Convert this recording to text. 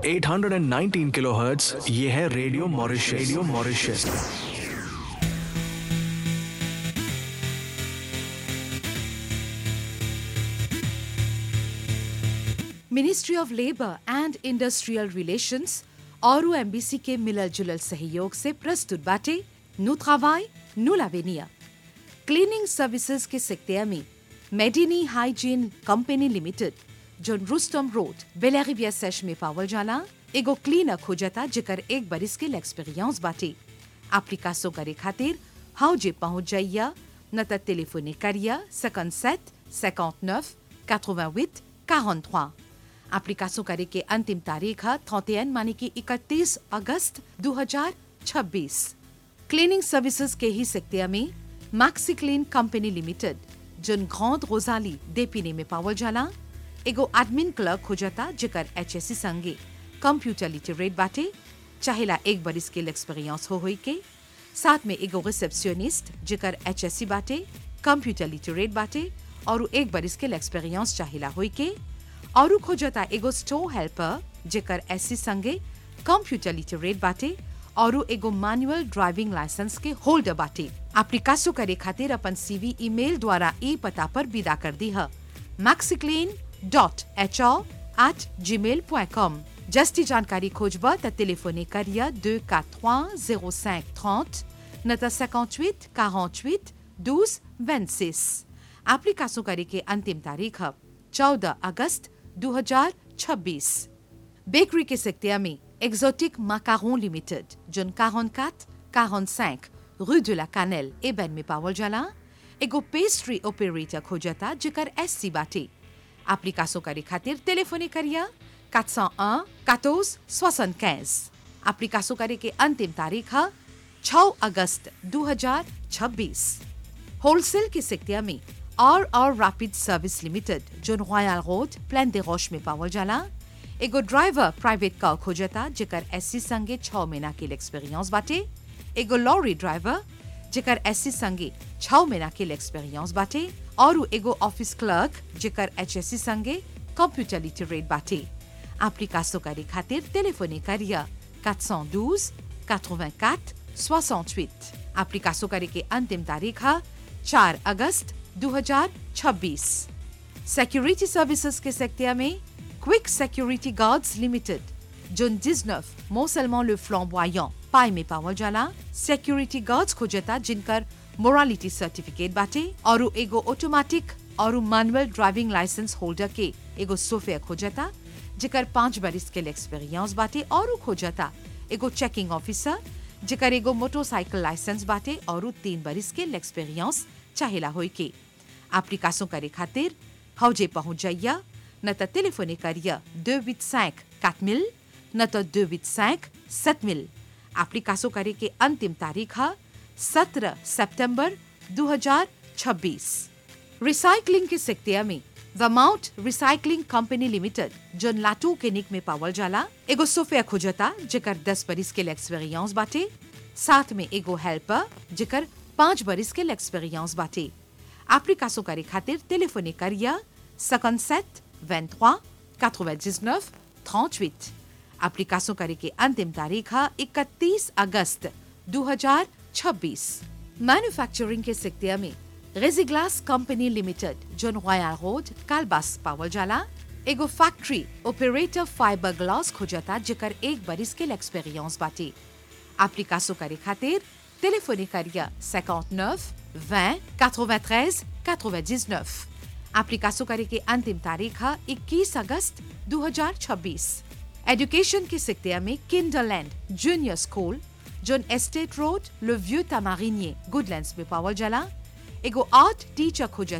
819 kilohertz, ये है radio Mauritius. Radio Mauritius. Ministry of labour and industrial relations और MBC के मिलल जुलल सहयोग से प्रस्तुत बाटे नु travail, नु l'avenir। क्लीनिंग सर्विसेज के सेक्टर में मेडिनी हाइजीन कंपनी लिमिटेड जोन रुस्तम रोड बेलारिविया सेश में पावल जाला एगो क्लीनर खोजता जेकर एक बरिस के एक्सपीरियंस बाटे। एप्लीकेशन करे खातिर हाउ जे पहुंच जाइया न त टेलीफोने करिया 57 59 88 43। एप्लीकेशन करे के अंतिम तारीख है 31 मानी की 31 अगस्त 2026। क्लीनिंग सर्विसेज के ही सेक्टर में मैक्सी क्लीन कंपनी लिमिटेड जोन ग्रांड रोजाली डेपिने में पावल जाला एगो एडमिन क्लर्क खोजता जेकर एचएससी संगे कंप्यूटर लिटरेट बाटे, चाहेला एक बरिस के एक्सपीरियंस होई के, साथ में एगो रिसेप्शनिस्ट जेकर एचएससी बाटे, कंप्यूटर लिटरेट बाटे और एक बरिस के एक्सपीरियंस चाहेला होई के, और खोजता एगो स्टोर हेल्पर जेकर एससी संगे कंप्यूटर लिटरेट बाटे और एगो मैनुअल ड्राइविंग लाइसेंस के होल्डर बाटे। एप्लीकेशन करे खातिर अपन सीवी ईमेल द्वारा ई पता पर विदा कर दी है maxiclean.hr@gmail.com। जस्ती जानकारी खोजबा त टेलीफोने करिया 243 05 30 न त 58 48 12 26। एप्लीकेशन करे के अंतिम तारीख है 14 अगस्त 2026। बेकरी के सेक्टर में एक्सोटिक माकारोन लिमिटेड जोन 44 45 rue de la Cannelle एबन में पावल जाला एगो पेस्ट्री ऑपरेटर खोजता जेकर एससी बाटे। एप्लीकेशन करे खातिर टेलीफोने करिया 401 14 75। एप्लीकेशन करे के अंतिम तारीख है 6 अगस्त 2026। होलसेल के सेक्टर में आर रैपिड सर्विस लिमिटेड जोन रॉयल रोड प्लान दे रोश में पावल जाला एगो ड्राइवर प्राइवेट कार खोजता जेकर एससी संगे 6 महीना के एक्सपीरियंस बाटे, एगो लॉरी ड्राइवर जेकर एससी संगे 6 महीना के एक्सपीरियंस बाटे और एगो ऑफिस क्लर्क जेकर एचएससी संगे कंप्यूटर लिटरेट बाटे। एप्लीकेशन करे खातिर टेलीफोने करिया 412 84 68। एप्लीकेशन करे के अंतिम तारीख है 4 अगस्त 2026। सिक्योरिटी सर्विसेज के सेक्टर में क्विक सिक्योरिटी गार्ड्स लिमिटेड जोन 19 मोसलमान ले फ्lamboyant पाई में पावल जाला सिक्योरिटी गार्ड्स खोजता जिनकर मोरालिटी सर्टिफिकेट बाटे और एगो ऑटोमेटिक और मैनुअल ड्राइविंग लाइसेंस होल्डर के एगो सोफे खोजता जेकर 5 बरिस के एक्सपीरियंस बाटे और खोजता एगो चेकिंग ऑफिसर जेकर एगो मोटरसाइकिल लाइसेंस बाटे और 3 बरिस के एक्सपीरियंस चाहेला होई के। एप्लीकेशन करे खातिर हौजे पहुंच जाइया न त टेलीफोने करिया 285 4000 न त 285 7000। एप्लीकेशन करे के अंतिम तारीख है 17 सितंबर 2026। रिसाइकलिंग के सेक्टर में वर्माउंट रिसाइकलिंग कंपनी लिमिटेड जोन लाटू के निक में पावल जाला एगो सोफे खोजता जेकर 10 बरिस के एक्सपीरियंस बाटे, साथ में एगो हेल्पर जेकर 5 बरिस के एक्सपीरियंस बाटे। एप्लीकेशन करे खातिर टेलीफोने करिया 57 23 99 38। एप्लीकेशन करे के अंतिम तारीख है 31 अगस्त 2026। मैन्युफैक्चरिंग के सेक्टर में रेजिग्लास कंपनी लिमिटेड जोन रॉयल रोड कालबास पावल जाला एगो फैक्ट्री ऑपरेटर फाइबर ग्लास खोजता जेकर एक बरिस के एक्सपीरियंस बाटे। एप्लीकेशन करे खातिर टेलीफोने करिया 59 20 93 99। एप्लीकेशन करे के अंतिम तारीख है 21 अगस्त 2026। एजुकेशन के सेक्टर में किंडरलैंड जूनियर स्कूल जोन एस्टेट रोड ले vieux tamarinier गुडलैंड्स में पावल जाला एगो आर्ट टीचर खोजता